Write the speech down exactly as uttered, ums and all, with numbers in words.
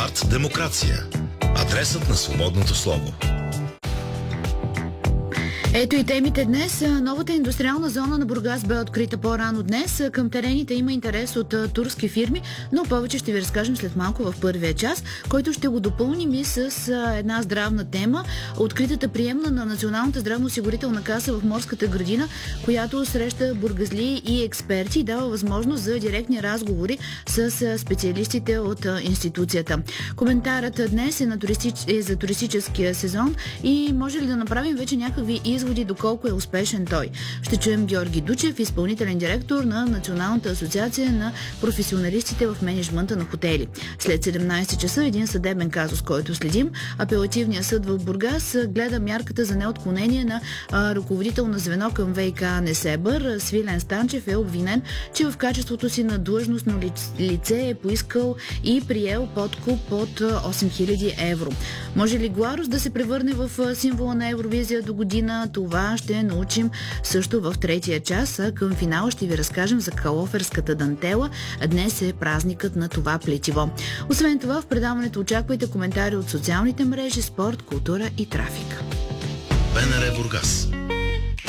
Арт Демокрация. Адресът на свободното слово. Ето и темите днес. Новата индустриална зона на Бургас бе открита по-рано днес. Към терените има интерес от турски фирми, но повече ще ви разкажем след малко в първия час, който ще го допълним и с една здравна тема. Откритата приемна на Националната здравноосигурителна каса в Морската градина, която среща бургазли и експерти и дава възможност за директни разговори с специалистите от институцията. Коментарът днес е, на туристич... е за туристическия сезон и може ли да направим вече някакви изводи доколко е успешен той. Ще чуем Георги Дучев, изпълнителен директор на Националната асоциация на професионалистите в мениджмънта на хотели. След седемнайсет часа един съдебен казус, който следим. Апелативният съд в Бургас гледа мярката за неотклонение на а, ръководител на звено към ВиК Несебър. Свилен Станчев е обвинен, че в качеството си на длъжностно лице е поискал и приел подкуп под осем хиляди евро. Може ли Гларус да се превърне в символа на Евровизия до година? Това ще научим също в третия час, а към финала ще ви разкажем за калоферската дантела. Днес е празникът на това плетиво. Освен това, в предаването очаквайте коментари от социалните мрежи, спорт, култура и трафик. БНР Бургас.